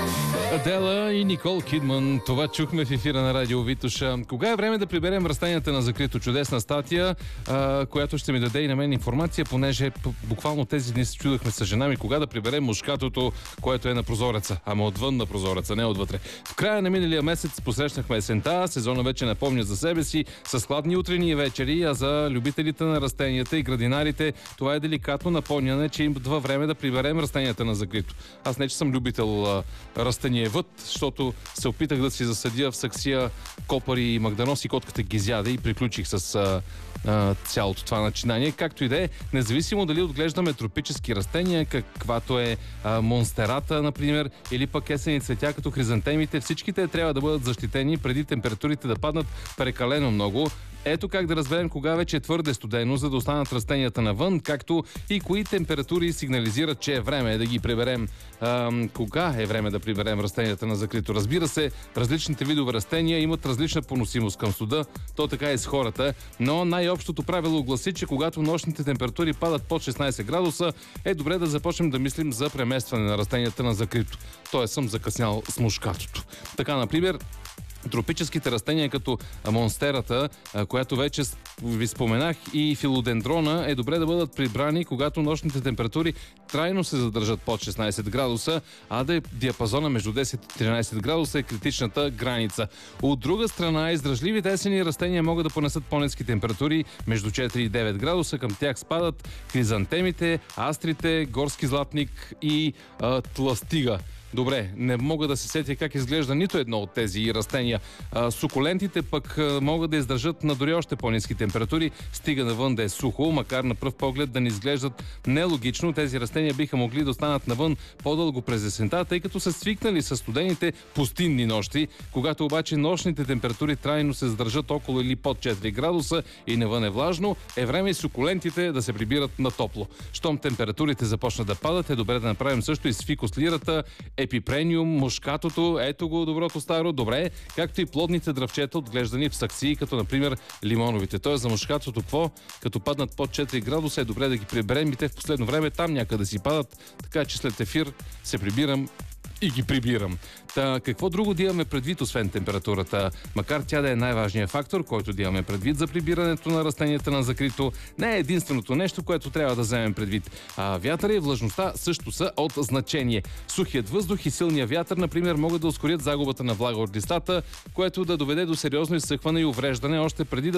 Адела и Никол Кидман. Това чухме в ефира на Радио Витоша. Кога е време да приберем растенията на закрито? Чудесна статия, която ще ми даде и на мен информация, понеже буквално тези дни се чудахме с жена ми кога да приберем мушкатото, което е на прозореца. Ама отвън на прозореца, не отвътре. В края на миналия месец посрещнахме есента, сезона вече напомня за себе си, с хладни утрени и вечери, а за любителите на растенията и градинарите това е деликатно напомняне, че идва време да приберем растенията на закрито. Аз не че съм любител растениевът, защото се опитах да си засадя в саксия копър и магданоз и котката ги изяде и приключих с цялото това начинание. Както и да е, независимо дали отглеждаме тропически растения, каквато е монстерата, например, или пък есени цветя, като хризантемите, всичките трябва да бъдат защитени преди температурите да паднат прекалено много. Ето как да разберем кога вече е твърде студено, за да останат растенията навън, както и кои температури сигнализират, че е време да ги приберем. Кога е време да приберем растенията на закрито? Разбира се, различните видове растения имат различна поносимост към студа, то така и с хората, но най-общото правило гласи, че когато нощните температури падат под 16 градуса, е добре да започнем да мислим за преместване на растенията на закрито. Тоест съм закъснял с мушкатото. Така, например, тропическите растения като монстерата, която вече ви споменах, и филодендрона е добре да бъдат прибрани, когато нощните температури трайно се задържат под 16 градуса, а да е диапазона между 10 и 13 градуса е критичната граница. От друга страна, издръжливите есени растения могат да понесат по-ниски температури между 4 и 9 градуса. Към тях спадат хризантемите, астрите, горски златник и тластига. Добре, не мога да се сетя как изглежда нито едно от тези растения. Сукулентите пък могат да издържат на дори още по-ниски температури, стига навън да е сухо, макар на пръв поглед да не изглеждат нелогично. Тези растения биха могли да останат навън по-дълго през есента, тъй като са свикнали с студените пустинни нощи. Когато обаче нощните температури трайно се задържат около или под 4 градуса и навън е влажно, е време и сукулентите да се прибират на топло. Щом температурите започнат да падат, е добре да направим също и с фикус-лирата, епипрениум, мушкатото, ето го доброто старо, добре, както и плодните дръвчета, отглеждани в саксии, като например лимоновите. Тоест за мушкатото какво? Като паднат под 4 градуса е добре да ги приберем и те в последно време там някъде си падат, така че след ефир се прибирам и ги прибирам. Та, какво друго да имаме предвид, освен температурата? Макар тя да е най-важният фактор, който да имаме предвид за прибирането на растенията на закрито, не е единственото нещо, което трябва да вземем предвид. Вятъра и влажността също са от значение. Сухият въздух и силния вятър, например, могат да ускорят загубата на влага от листата, което да доведе до сериозно изсъхване и увреждане още преди да